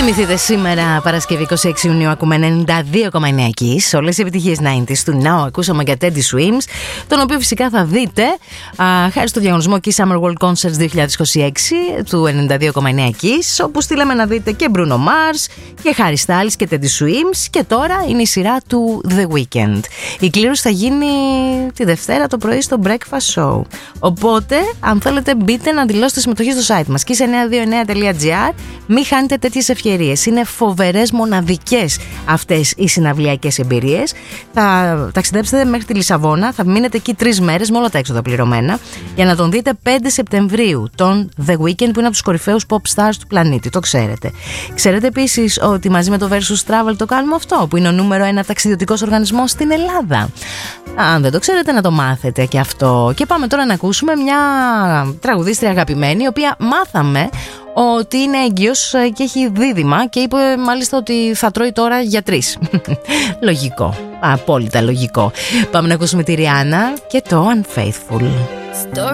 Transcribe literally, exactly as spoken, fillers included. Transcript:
Θυμηθείτε σήμερα Παρασκευή είκοσι έξι Ιουνίου ακούμε ενενήντα δύο κόμμα εννέα Kiss. Όλες οι επιτυχίες ενενήντα του Now ακούσαμε για Teddy Swims, τον οποίο φυσικά θα δείτε α, χάρη στο διαγωνισμό Kiss Summer World Concerts δύο χιλιάδες είκοσι έξι του ενενήντα δύο κόμμα εννέα Kiss, όπου στείλαμε να δείτε και Bruno Mars και Harry Styles και Teddy Swims, και τώρα είναι η σειρά του The Weeknd. Η κλήρωση θα γίνει τη Δευτέρα το πρωί στο Breakfast Show. Οπότε, αν θέλετε, μπείτε να δηλώσετε συμμετοχή στο site μας kiss εννιακόσια είκοσι εννέα τελεία gr. Μην χάνετε τέτοιες ευκαιρίες. Είναι φοβερές, μοναδικές αυτές οι συναυλιακές εμπειρίες. Θα ταξιδέψετε μέχρι τη Λισαβόνα, θα μείνετε εκεί τρεις μέρες με όλα τα έξοδα πληρωμένα, για να τον δείτε πέντε Σεπτεμβρίου, τον The Weeknd, που είναι από τους κορυφαίους pop stars του πλανήτη. Το ξέρετε. Ξέρετε επίσης ότι μαζί με το Versus Travel το κάνουμε αυτό, που είναι ο νούμερο ένα ταξιδιωτικός οργανισμός στην Ελλάδα. Αν δεν το ξέρετε, να το μάθετε και αυτό. Και πάμε τώρα να ακούσουμε μια τραγουδίστρια αγαπημένη, η οποία μάθαμε ότι είναι έγκυος και έχει δίδυμα, και είπε μάλιστα ότι θα τρώει τώρα για τρεις. Λογικό, απόλυτα λογικό. Πάμε να ακούσουμε τη Rihanna και το Unfaithful.